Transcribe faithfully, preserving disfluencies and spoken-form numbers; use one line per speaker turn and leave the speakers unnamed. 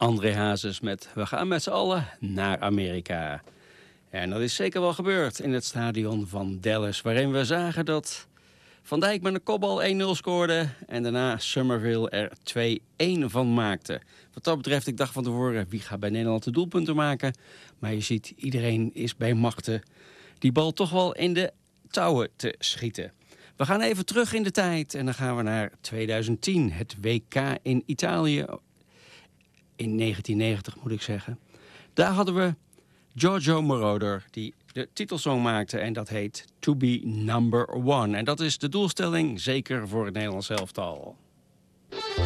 André Hazes met We gaan met z'n allen naar Amerika. En dat is zeker wel gebeurd in het stadion van Dallas, waarin we zagen dat Van Dijk met een kopbal één nul scoorde en daarna Somerville er twee-een van maakte. Wat dat betreft, ik dacht van tevoren, wie gaat bij Nederland de doelpunten maken? Maar je ziet, iedereen is bij machten die bal toch wel in de touwen te schieten. We gaan even terug in de tijd en dan gaan we naar tweeduizend tien, het W K in Italië. In negentien negentig moet ik zeggen. Daar hadden we Giorgio Moroder die de titelsong maakte en dat heet To Be Number One. En dat is de doelstelling zeker voor het Nederlands elftal.